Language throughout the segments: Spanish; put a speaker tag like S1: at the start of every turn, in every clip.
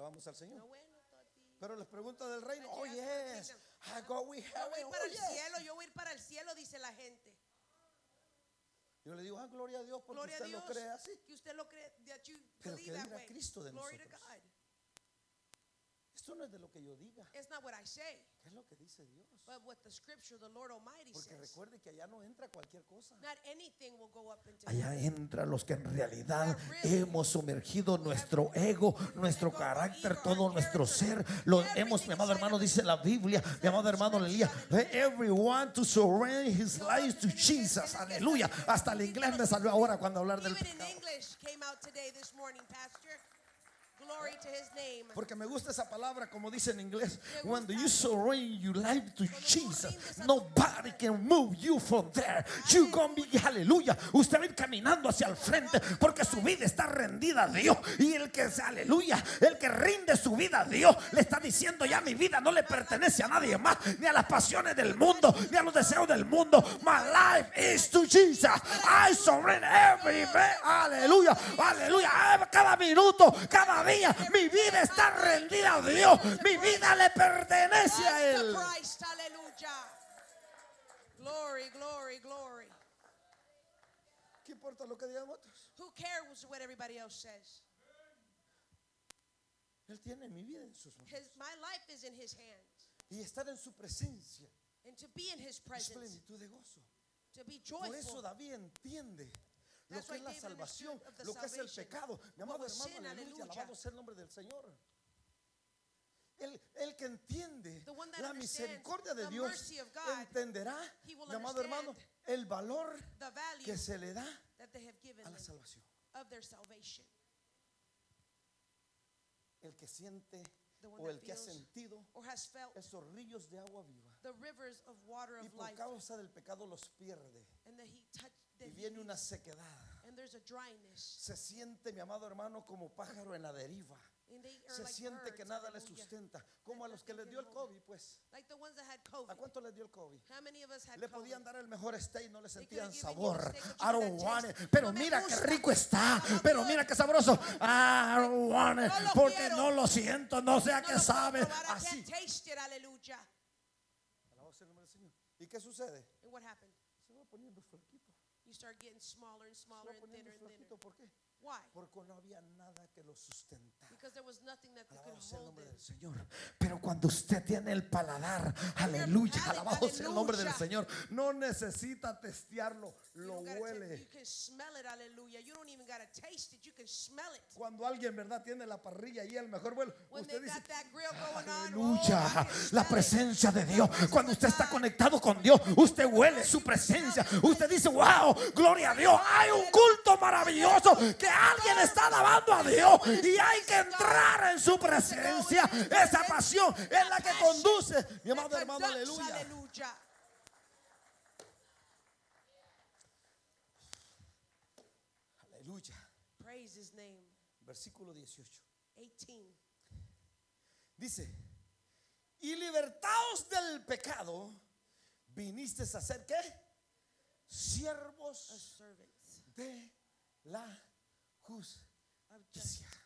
S1: Alabamos al Señor.
S2: No, bueno, Toti.
S1: Pero les pregunta del reino.
S2: But
S1: Oh
S2: you ask
S1: yes,
S2: them,
S1: I go with
S2: Yo voy
S1: heaven.
S2: para
S1: Oh
S2: el
S1: yes.
S2: cielo, yo voy a ir para el cielo, dice la gente.
S1: Yo le digo, gloria a Dios porque
S2: Gloria a
S1: usted
S2: Dios
S1: lo cree así.
S2: que usted lo cree, that you
S1: Pero
S2: believe
S1: ¿qué
S2: that
S1: dirá
S2: way.
S1: Cristo de
S2: Glory to
S1: nosotros?
S2: God.
S1: Esto no es de lo que yo diga.
S2: It's not what I say,
S1: ¿Qué es lo que dice Dios?
S2: but what the scripture, the Lord Almighty
S1: Porque
S2: says.
S1: recuerde que allá no entra cualquier cosa.
S2: Not anything will go up into
S1: Allá
S2: heaven.
S1: entran los que en realidad hemos sumergido nuestro ego, nuestro carácter, todo nuestro ser. Lo hemos, mi amado hermano, dice la Biblia, mi amado hermano, aleluya. Everyone to surrender his life to Jesus. Aleluya. Hasta el inglés me salió ahora cuando hablar del
S2: Even in
S1: pecado.
S2: English came out today, this morning, Pastor. Glory to his name.
S1: Porque me gusta esa palabra como dice en inglés. When you surrender your life to Jesus, nobody can move you from there. You gonna be, aleluya. Usted va a ir caminando hacia el frente porque su vida está rendida a Dios. Y el que, aleluya, el que rinde su vida a Dios le está diciendo ya mi vida no le pertenece a nadie más, ni a las pasiones del mundo, ni a los deseos del mundo. My life is to Jesus. I surrender every day. Aleluya, aleluya. Cada minuto, cada día. Mi vida está rendida a Dios. Mi vida le pertenece a Él.
S2: Christ, hallelujah. Glory, glory, glory.
S1: ¿Qué importa lo que digan otros?
S2: Who cares what everybody else says?
S1: Él tiene mi vida en sus manos.
S2: My life is in his hands.
S1: Y estar en su presencia
S2: And to be in his
S1: es
S2: presence,
S1: plenitud de gozo.
S2: to be
S1: Por eso
S2: joyful.
S1: David entiende lo
S2: That's
S1: que es
S2: why
S1: la
S2: David
S1: salvación,
S2: understood of the
S1: lo que es el
S2: salvation.
S1: pecado. Mi amado
S2: What was
S1: hermano,
S2: sin,
S1: aleluya,
S2: aleluya.
S1: alabado sea el nombre del Señor. El que entiende
S2: The one that
S1: la
S2: understands
S1: misericordia de
S2: the
S1: Dios
S2: mercy of God,
S1: entenderá,
S2: he will
S1: mi amado hermano,
S2: understand
S1: el valor
S2: the value
S1: que se le da
S2: that they have given
S1: a la
S2: them
S1: salvación.
S2: of their salvation.
S1: El que siente
S2: The one
S1: o
S2: that
S1: el que ha
S2: feels
S1: sentido
S2: or has felt
S1: esos ríos de agua viva
S2: the rivers of water
S1: y
S2: of
S1: por
S2: life,
S1: causa del pecado los pierde
S2: and that he touched, that
S1: y
S2: he
S1: viene una
S2: leaves,
S1: sequedad.
S2: and there's a dryness,
S1: Se siente, mi amado hermano, como pájaro en la deriva.
S2: and they are
S1: Se
S2: like
S1: siente
S2: birds,
S1: que nada le
S2: hallelujah.
S1: sustenta, como a los que les dio el COVID, pues.
S2: Like the ones that had
S1: ¿A
S2: COVID.
S1: cuánto les dio el COVID?
S2: How many of us had
S1: Le
S2: COVID?
S1: podían dar el mejor steak, no le
S2: They
S1: sentían
S2: could've given you
S1: sabor.
S2: the steak, but you
S1: I don't
S2: couldn't
S1: want
S2: taste
S1: it.
S2: it.
S1: Pero
S2: No me
S1: mira qué
S2: gusta.
S1: rico está.
S2: Está
S1: Pero
S2: good.
S1: mira qué sabroso. I don't want it.
S2: No lo
S1: Porque
S2: quiero.
S1: no lo siento, no sé a
S2: No
S1: qué
S2: lo puedo
S1: sabe.
S2: probar, I
S1: Así.
S2: can't taste it, hallelujah.
S1: Alabado sea el nombre del Señor. ¿Y qué sucede?
S2: And what happened?
S1: Se va poniendo flaquito.
S2: You start getting smaller and
S1: Se
S2: smaller
S1: va
S2: and
S1: poniendo
S2: thinner and thinner.
S1: flaquito. ¿Por qué?
S2: Why?
S1: Porque no había nada que lo sustentara.
S2: Because there was nothing that could
S1: Alabado sea el
S2: hold
S1: nombre
S2: it.
S1: del Señor. Pero cuando usted tiene el paladar, aleluya,
S2: palate,
S1: alabado sea el nombre del
S2: aleluya.
S1: Señor. No necesita testearlo,
S2: You
S1: lo
S2: don't gotta you
S1: huele.
S2: can smell it, hallelujah. You don't even gotta taste it, you can smell it.
S1: Cuando alguien, verdad, tiene la parrilla y el mejor vuelo,
S2: When
S1: usted
S2: they
S1: dice,
S2: got that grill going on,
S1: aleluya,
S2: oh, I can
S1: la
S2: smell it.
S1: presencia de Dios. Cuando usted está conectado con Dios, usted huele su presencia. Usted dice, wow, gloria a Dios. Hay un culto maravilloso que alguien está alabando a Dios y hay que entrar en su presencia. Esa pasión es la que conduce, mi amado
S2: That
S1: hermano,
S2: conducts,
S1: aleluya.
S2: hallelujah.
S1: Aleluya.
S2: Praise his name.
S1: Versículo 18.
S2: 18.
S1: Dice, y libertados del pecado, viniste a ser ¿qué?
S2: A
S1: Siervos
S2: servant
S1: de la
S2: of
S1: justicia.
S2: justice.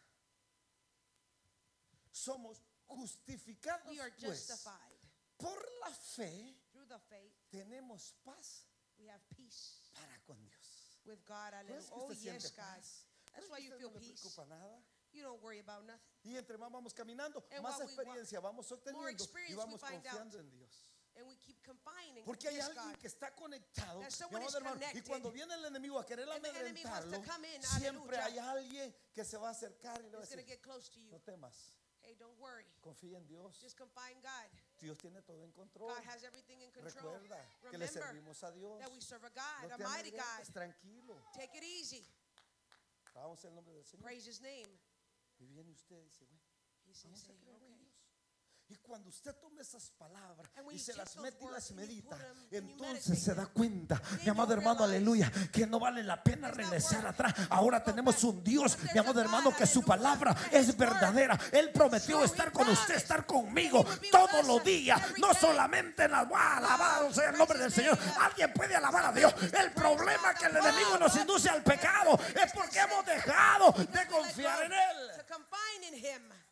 S1: Somos justificados
S2: We are
S1: pues,
S2: justified
S1: por la fe.
S2: through the faith.
S1: Tenemos paz
S2: We have peace
S1: para con Dios.
S2: with God.
S1: ¿No
S2: Hallelujah.
S1: es que
S2: Oh,
S1: usted
S2: yes,
S1: siente
S2: God.
S1: paz?
S2: That's
S1: ¿No
S2: why
S1: es que
S2: you
S1: usted
S2: feel
S1: no le
S2: peace.
S1: preocupa nada?
S2: You don't worry about nothing.
S1: Y entre más vamos caminando,
S2: And
S1: más
S2: while we
S1: experiencia vamos obteniendo y
S2: experience
S1: vamos
S2: we find
S1: confiando
S2: out.
S1: en Dios.
S2: And we keep confining.
S1: Porque hay
S2: Yes,
S1: alguien
S2: God.
S1: que está conectado,
S2: There's
S1: mi
S2: someone
S1: amado
S2: is
S1: hermano, y
S2: connected.
S1: cuando viene el enemigo a querer
S2: And the enemy wants to
S1: amedrentarlo,
S2: come in,
S1: siempre hay
S2: hallelujah.
S1: alguien que se va a acercar y le va a
S2: It's going
S1: decir,
S2: to get close to you.
S1: no temas,
S2: Hey, don't worry.
S1: confía en Dios.
S2: Just confide in God.
S1: Dios tiene todo en control.
S2: God has everything in control.
S1: Recuerda que le
S2: Remember
S1: servimos a Dios.
S2: that we serve a God,
S1: No
S2: a
S1: te
S2: mighty God.
S1: amedrentes, tranquilo.
S2: Take it easy.
S1: Vamos el nombre del Señor.
S2: Praise his name.
S1: Y viene usted y dice, bueno,
S2: He
S1: vamos
S2: says,
S1: a
S2: hey,
S1: creer en
S2: okay.
S1: Dios. Y cuando usted toma esas palabras
S2: And when
S1: y
S2: you
S1: se
S2: take
S1: las
S2: those
S1: mete y
S2: words
S1: las
S2: and you
S1: medita,
S2: put them and you
S1: entonces
S2: meditate
S1: se da
S2: them,
S1: cuenta,
S2: then
S1: mi amado
S2: you
S1: hermano,
S2: realize
S1: aleluya, que no vale la pena
S2: it's not
S1: regresar
S2: worth
S1: atrás.
S2: it.
S1: Ahora
S2: Go
S1: tenemos
S2: back.
S1: un Dios,
S2: But
S1: mi
S2: there's
S1: amado
S2: a
S1: hermano,
S2: God,
S1: que su
S2: hallelujah,
S1: palabra
S2: that
S1: es
S2: his word
S1: verdadera. Él prometió
S2: true.
S1: estar
S2: He
S1: con usted,
S2: promised
S1: estar conmigo
S2: that he would be with
S1: todos
S2: us
S1: los días,
S2: every
S1: no
S2: day.
S1: solamente en la alabado sea el nombre del Señor. Alguien puede alabar a Dios. El problema que el enemigo nos induce al pecado es porque hemos dejado de confiar en Él.
S2: To confide in him.